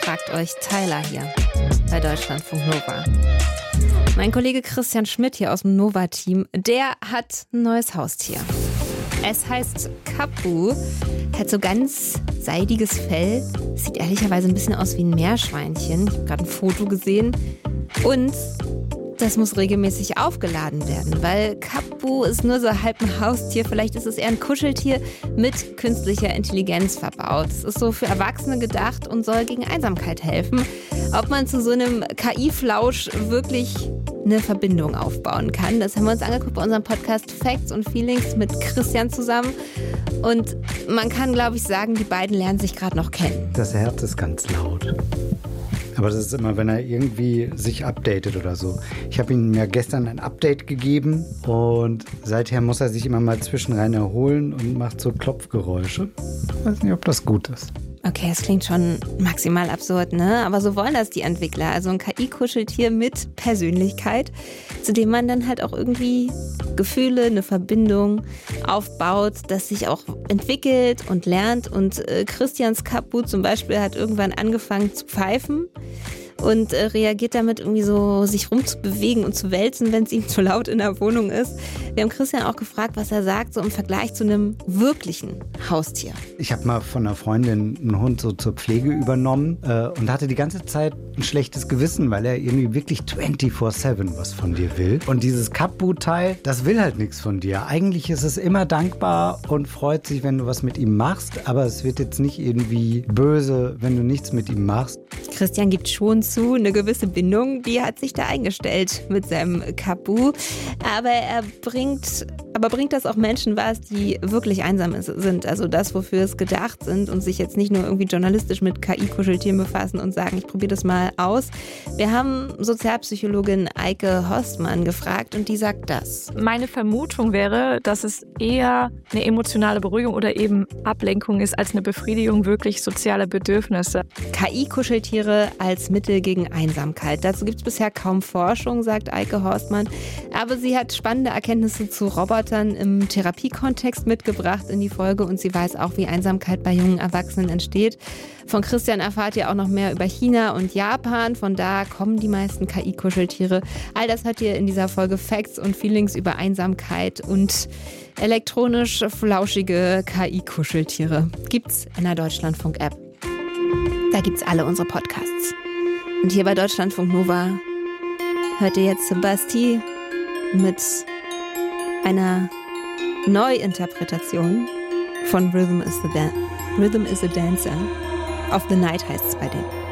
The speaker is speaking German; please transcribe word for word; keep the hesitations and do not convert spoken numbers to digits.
fragt euch Tyler hier bei Deutschlandfunk Nova. Mein Kollege Christian Schmidt hier aus dem Nova-Team, der hat ein neues Haustier. Es heißt Kapu, hat so ganz seidiges Fell, sieht ehrlicherweise ein bisschen aus wie ein Meerschweinchen. Ich habe gerade ein Foto gesehen. Und das muss regelmäßig aufgeladen werden, weil Kapu ist nur so halb ein Haustier. Vielleicht ist es eher ein Kuscheltier mit künstlicher Intelligenz verbaut. Es ist so für Erwachsene gedacht und soll gegen Einsamkeit helfen. Ob man zu so einem K I-Flausch wirklich eine Verbindung aufbauen kann, das haben wir uns angeguckt bei unserem Podcast Facts und Feelings mit Christian zusammen. Und man kann, glaube ich, sagen, die beiden lernen sich gerade noch kennen. Das Herz ist ganz laut. Aber das ist immer, wenn er irgendwie sich updatet oder so. Ich habe ihm ja gestern ein Update gegeben und seither muss er sich immer mal zwischenrein erholen und macht so Klopfgeräusche. Ich weiß nicht, ob das gut ist. Okay, das klingt schon maximal absurd, ne? Aber so wollen das die Entwickler. Also ein K I-Kuscheltier mit Persönlichkeit, zu dem man dann halt auch irgendwie Gefühle, eine Verbindung aufbaut, das sich auch entwickelt und lernt. Und äh, Christians Kapu zum Beispiel hat irgendwann angefangen zu pfeifen und äh, reagiert damit irgendwie so, sich rumzubewegen und zu wälzen, wenn es ihm zu laut in der Wohnung ist. Wir haben Christian auch gefragt, was er sagt, so im Vergleich zu einem wirklichen Haustier. Ich habe mal von einer Freundin einen Hund so zur Pflege übernommen äh, und hatte die ganze Zeit ein schlechtes Gewissen, weil er irgendwie wirklich vierundzwanzig sieben was von dir will. Und dieses Kapu-Teil, das will halt nichts von dir. Eigentlich ist es immer dankbar und freut sich, wenn du was mit ihm machst, aber es wird jetzt nicht irgendwie böse, wenn du nichts mit ihm machst. Christian gibt schon zu, eine gewisse Bindung, die hat sich da eingestellt mit seinem Kapu. Aber er bringt, aber bringt das auch Menschen was, die wirklich einsam sind. Also das, wofür es gedacht sind und sich jetzt nicht nur irgendwie journalistisch mit K I-Kuscheltieren befassen und sagen, ich probiere das mal aus. Wir haben Sozialpsychologin Eike Horstmann gefragt und die sagt das. Meine Vermutung wäre, dass es eher eine emotionale Beruhigung oder eben Ablenkung ist, als eine Befriedigung wirklich sozialer Bedürfnisse. K I-Kuscheltiere als Mittel gegen Einsamkeit. Dazu gibt es bisher kaum Forschung, sagt Eike Horstmann. Aber sie hat spannende Erkenntnisse zu Robotern im Therapiekontext mitgebracht in die Folge und sie weiß auch, wie Einsamkeit bei jungen Erwachsenen entsteht. Von Christian erfahrt ihr auch noch mehr über China und Japan. Von da kommen die meisten K I-Kuscheltiere. All das hört ihr in dieser Folge Facts und Feelings über Einsamkeit und elektronisch flauschige K I-Kuscheltiere. Gibt's in der Deutschlandfunk-App. Da gibt's alle unsere Podcasts. Und hier bei Deutschlandfunk Nova hört ihr jetzt Sebasti mit einer Neuinterpretation von Rhythm is the Dan- Rhythm is a Dancer. Of the Night heißt es bei denen.